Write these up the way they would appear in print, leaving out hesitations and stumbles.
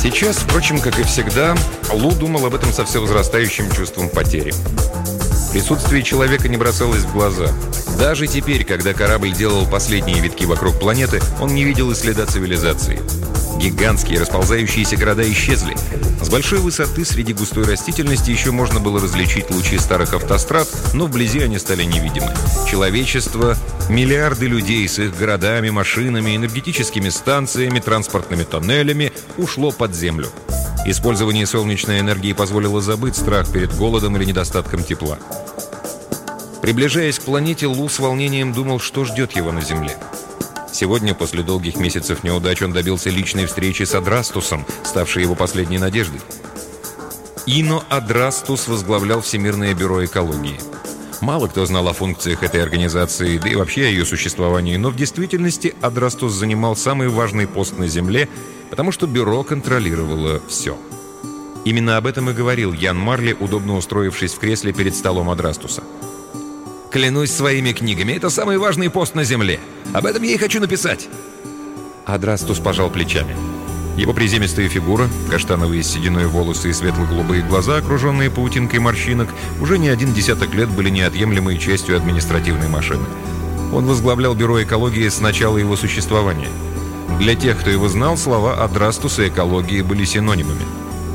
Сейчас, впрочем, как и всегда, Лу думал об этом со все возрастающим чувством потери. Присутствие человека не бросалось в глаза. Даже теперь, когда корабль делал последние витки вокруг планеты, он не видел и следа цивилизации. Гигантские расползающиеся города исчезли. С большой высоты среди густой растительности еще можно было различить лучи старых автострад, но вблизи они стали невидимы. Человечество, миллиарды людей с их городами, машинами, энергетическими станциями, транспортными тоннелями ушло под землю. Использование солнечной энергии позволило забыть страх перед голодом или недостатком тепла. Приближаясь к планете, Лу с волнением думал, что ждет его на Земле. Сегодня, после долгих месяцев неудач, он добился личной встречи с Адрастусом, ставшей его последней надеждой. Ино Адрастус возглавлял Всемирное бюро экологии. Мало кто знал о функциях этой организации, да и вообще о ее существовании, но в действительности Адрастус занимал самый важный пост на Земле, потому что бюро контролировало все. Именно об этом и говорил Ян Марли, удобно устроившись в кресле перед столом Адрастуса. «Клянусь своими книгами, это самый важный пост на Земле. Об этом я и хочу написать». Адрастус пожал плечами. Его приземистая фигура, каштановые с сединой волосы и светло-голубые глаза, окруженные паутинкой морщинок, уже не один десяток лет были неотъемлемой частью административной машины. Он возглавлял бюро экологии с начала его существования. Для тех, кто его знал, слова Адрастуса и экологии были синонимами.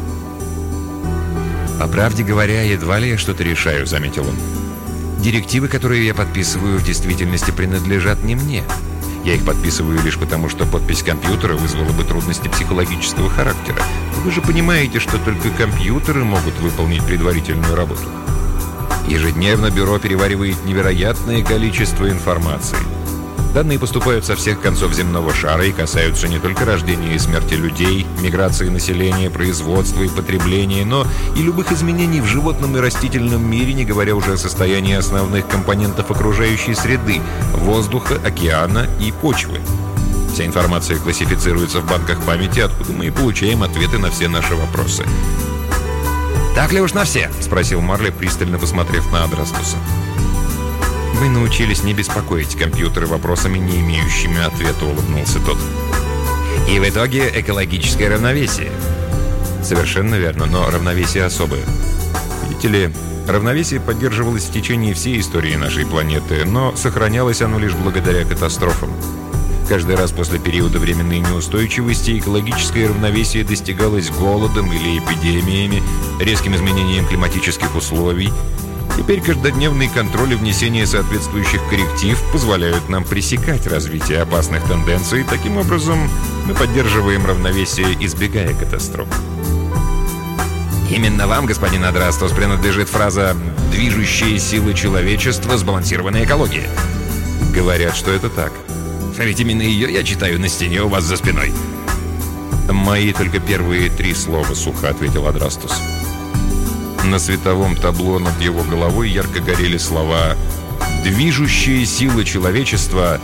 «По правде говоря, едва ли я что-то решаю», — заметил он. «Директивы, которые я подписываю, в действительности принадлежат не мне. Я их подписываю лишь потому, что подпись компьютера вызвала бы трудности психологического характера. Вы же понимаете, что только компьютеры могут выполнить предварительную работу. Ежедневно бюро переваривает невероятное количество информации. Данные поступают со всех концов земного шара и касаются не только рождения и смерти людей, миграции населения, производства и потребления, но и любых изменений в животном и растительном мире, не говоря уже о состоянии основных компонентов окружающей среды – воздуха, океана и почвы. Вся информация классифицируется в банках памяти, откуда мы и получаем ответы на все наши вопросы». «Так ли уж на все?» – спросил Марли, пристально посмотрев на Адрастуса. «Мы научились не беспокоить компьютеры вопросами, не имеющими ответа», — улыбнулся тот. «И в итоге экологическое равновесие». «Совершенно верно, но равновесие особое. Видите ли, равновесие поддерживалось в течение всей истории нашей планеты, но сохранялось оно лишь благодаря катастрофам. Каждый раз после периода временной неустойчивости экологическое равновесие достигалось голодом или эпидемиями, резким изменением климатических условий. Теперь каждодневный контроль и внесение соответствующих корректив позволяют нам пресекать развитие опасных тенденций. Таким образом, мы поддерживаем равновесие, избегая катастроф». «Именно вам, господин Адрастус, принадлежит фраза «движущие силы человечества, сбалансированная экология». «Говорят, что это так». «А ведь именно ее я читаю на стене у вас за спиной». «Мои только первые 3 слова», — сухо ответил Адрастус. На световом табло над его головой ярко горели слова «движущие силы человечества».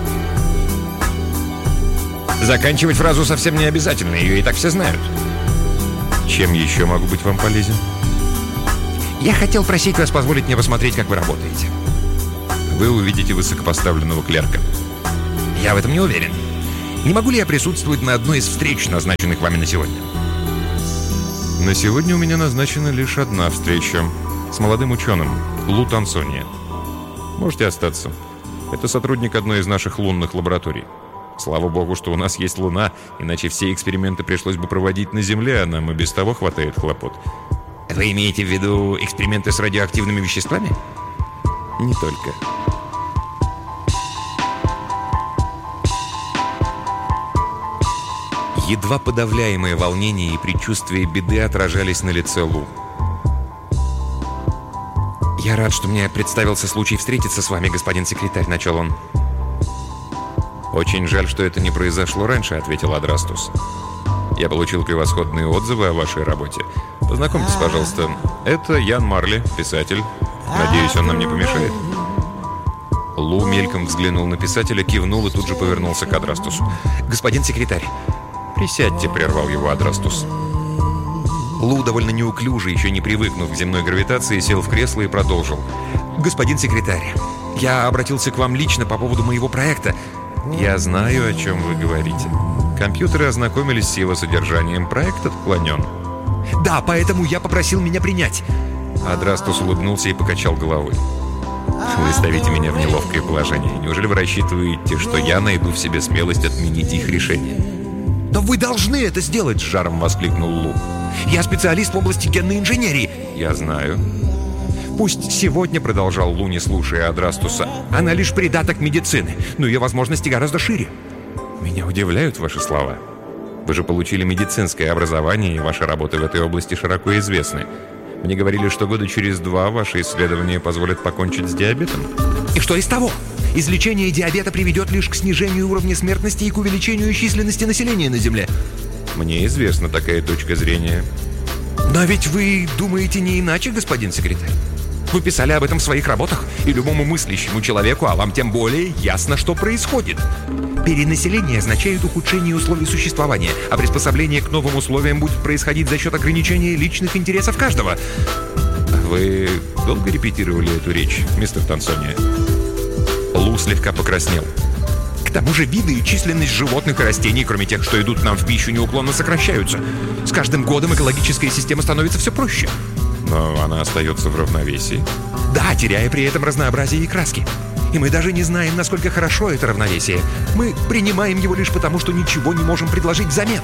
Заканчивать фразу совсем не обязательно, ее и так все знают. «Чем еще могу быть вам полезен?» «Я хотел просить вас позволить мне посмотреть, как вы работаете». «Вы увидите высокопоставленного клерка». «Я в этом не уверен. Не могу ли я присутствовать на одной из встреч, назначенных вами на сегодня?» На сегодня у меня назначена лишь одна встреча с молодым ученым, Лу Тансония. Можете остаться. Это сотрудник одной из наших лунных лабораторий. Слава богу, что у нас есть Луна, иначе все эксперименты пришлось бы проводить на Земле, а нам и без того хватает хлопот. Вы имеете в виду эксперименты с радиоактивными веществами? Не только. Едва подавляемое волнение и предчувствие беды отражались на лице Лу. «Я рад, что мне представился случай встретиться с вами, господин секретарь», — начал он. «Очень жаль, что это не произошло раньше», — ответил Адрастус. «Я получил превосходные отзывы о вашей работе. Познакомьтесь, пожалуйста. Это Ян Марли, писатель. Надеюсь, он нам не помешает». Лу мельком взглянул на писателя, кивнул и тут же повернулся к Адрастусу. «Господин секретарь!» «Присядьте», — прервал его Адрастус. Лу, довольно неуклюже, еще не привыкнув к земной гравитации, сел в кресло и продолжил. «Господин секретарь, я обратился к вам лично по поводу моего проекта». «Я знаю, о чем вы говорите». Компьютеры ознакомились с его содержанием. Проект отклонен. Да, поэтому я попросил меня принять. Адрастус улыбнулся и покачал головой. Вы ставите меня в неловкое положение. Неужели вы рассчитываете, что я найду в себе смелость отменить их решение? Но вы должны это сделать, с жаром воскликнул Лу. Я специалист в области генной инженерии. Я знаю. Пусть сегодня, продолжал Лу, не слушая Адрастуса, она лишь придаток медицины, но ее возможности гораздо шире. Меня удивляют ваши слова. Вы же получили медицинское образование, и ваши работы в этой области широко известны. Мне говорили, что года через 2 ваши исследования позволят покончить с диабетом. И что из того? Излечение диабета приведет лишь к снижению уровня смертности и к увеличению численности населения на Земле. Мне известна такая точка зрения. Но ведь вы думаете не иначе, господин секретарь. Вы писали об этом в своих работах, и любому мыслящему человеку, а вам тем более, ясно, что происходит. Перенаселение означает ухудшение условий существования, а приспособление к новым условиям будет происходить за счет ограничения личных интересов каждого. Вы долго репетировали эту речь, мистер Тансони? Лу слегка покраснел. К тому же виды и численность животных и растений, кроме тех, что идут нам в пищу, неуклонно сокращаются. С каждым годом экологическая система становится все проще. Но она остается в равновесии. Да, теряя при этом разнообразие и краски. И мы даже не знаем, насколько хорошо это равновесие. Мы принимаем его лишь потому, что ничего не можем предложить взамен.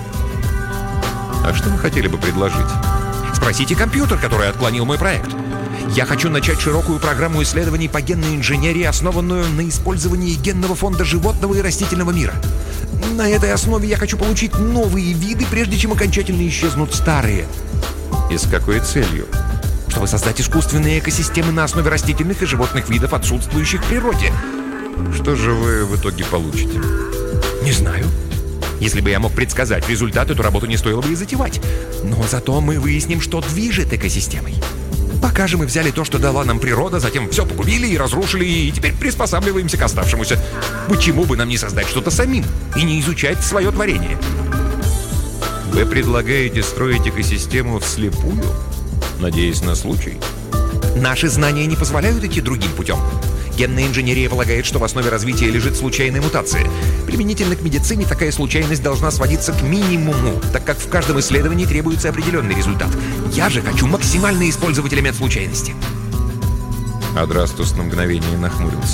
А что вы хотели бы предложить? Спросите компьютер, который отклонил мой проект. Я хочу начать широкую программу исследований по генной инженерии, основанную на использовании генного фонда животного и растительного мира. На этой основе я хочу получить новые виды, прежде чем окончательно исчезнут старые. И с какой целью? Чтобы создать искусственные экосистемы на основе растительных и животных видов, отсутствующих в природе. Что же вы в итоге получите? Не знаю. Если бы я мог предсказать результат, эту работу не стоило бы и затевать. Но зато мы выясним, что движет экосистемой. Пока же мы взяли то, что дала нам природа, затем все погубили и разрушили, и теперь приспосабливаемся к оставшемуся. Почему бы нам не создать что-то самим и не изучать свое творение? Вы предлагаете строить экосистему вслепую? Надеясь на случай? Наши знания не позволяют идти другим путем. Генная инженерия полагает, что в основе развития лежит случайная мутация. Применительно к медицине такая случайность должна сводиться к минимуму, так как в каждом исследовании требуется определенный результат. Я же хочу максимально использовать элемент случайности. Адрастус на мгновение нахмурился.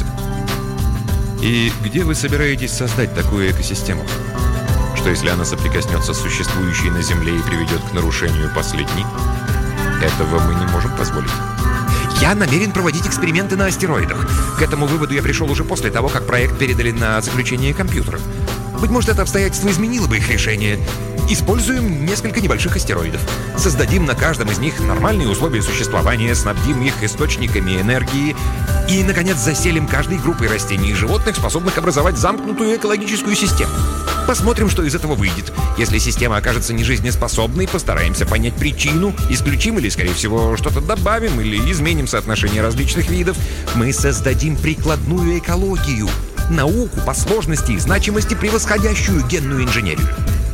И где вы собираетесь создать такую экосистему? Что если она соприкоснется с существующей на Земле и приведет к нарушению последней? Этого мы не можем позволить. Я намерен проводить эксперименты на астероидах. К этому выводу я пришел уже после того, как проект передали на заключение компьютеров. Быть может, это обстоятельство изменило бы их решение. Используем несколько небольших астероидов. Создадим на каждом из них нормальные условия существования, снабдим их источниками энергии и, наконец, заселим каждой группой растений и животных, способных образовать замкнутую экологическую систему. Посмотрим, что из этого выйдет. Если система окажется нежизнеспособной, постараемся понять причину, исключим или, скорее всего, что-то добавим или изменим соотношение различных видов. Мы создадим прикладную экологию. Науку по сложности и значимости, превосходящую генную инженерию.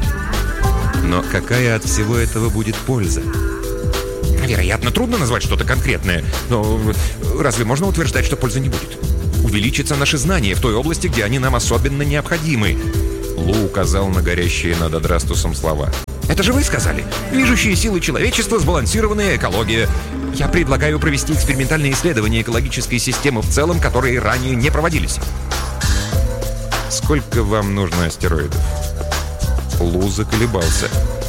Но какая от всего этого будет польза? Вероятно, трудно назвать что-то конкретное, но разве можно утверждать, что пользы не будет? Увеличатся наши знания в той области, где они нам особенно необходимы. Лу указал на горящие над Адрастусом слова. Это же вы сказали. Движущие силы человечества, сбалансированная экология. Я предлагаю провести экспериментальные исследования экологической системы в целом, которые ранее не проводились. Сколько вам нужно астероидов? Лу заколебался.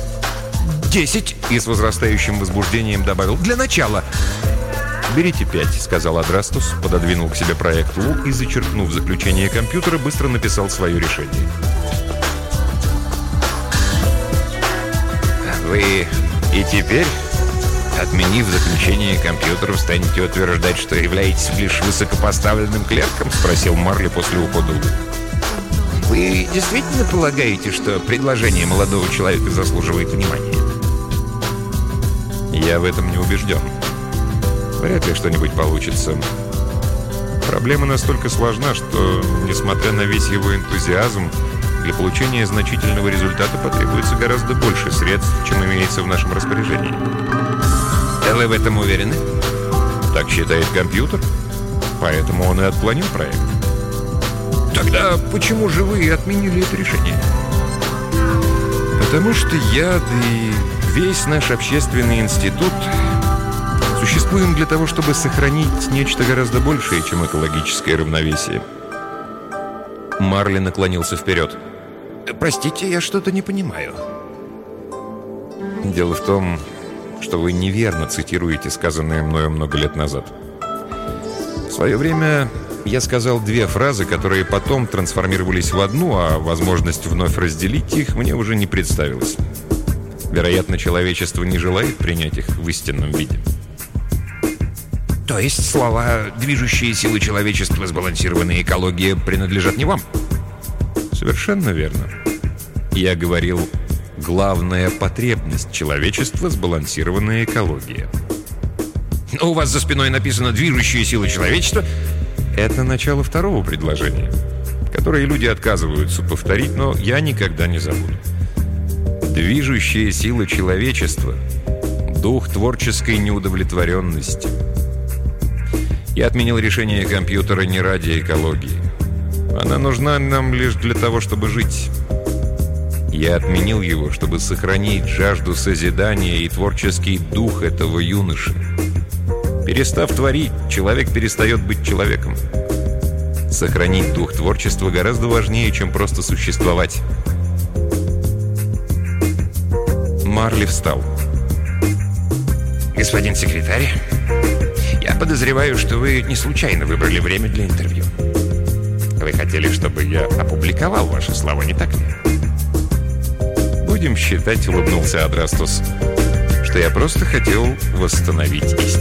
10, и с возрастающим возбуждением добавил: для начала. «Берите 5», — сказал Адрастус, пододвинул к себе проект Лу и, зачеркнув заключение компьютера, быстро написал свое решение. «Вы и теперь, отменив заключение компьютеров, станете утверждать, что являетесь лишь высокопоставленным клерком?» — спросил Марли после ухода Лу. «Вы действительно полагаете, что предложение молодого человека заслуживает внимания?» «Я в этом не убежден. Вряд ли что-нибудь получится. Проблема настолько сложна, что, несмотря на весь его энтузиазм, для получения значительного результата потребуется гораздо больше средств, чем имеется в нашем распоряжении». «Вы в этом уверены?» «Так считает компьютер. Поэтому он и отклонил проект». Тогда почему же вы отменили это решение? Потому что я, да и весь наш общественный институт существуем для того, чтобы сохранить нечто гораздо большее, чем экологическое равновесие. Марли наклонился вперед. Простите, я что-то не понимаю. Дело в том, что вы неверно цитируете сказанное мною много лет назад. В свое время я сказал две фразы, которые потом трансформировались в одну, а возможность вновь разделить их мне уже не представилась. Вероятно, человечество не желает принять их в истинном виде. То есть слова «движущие силы человечества, сбалансированная экология» принадлежат не вам? Совершенно верно. Я говорил «главная потребность человечества, сбалансированная экология». Но у вас за спиной написано «движущие силы человечества». Это начало второго предложения, которое люди отказываются повторить, но я никогда не забуду. Движущая сила человечества – дух творческой неудовлетворенности. Я отменил решение компьютера не ради экологии. Она нужна нам лишь для того, чтобы жить. Я отменил его, чтобы сохранить жажду созидания и творческий дух этого юноши. Перестав творить, человек перестает быть человеком. Сохранить дух творчества гораздо важнее, чем просто существовать. Марли встал. Господин секретарь, я подозреваю, что вы не случайно выбрали время для интервью. Вы хотели, чтобы я опубликовал ваши слова, не так ли? Будем считать, улыбнулся Адрастус, что я просто хотел восстановить истину.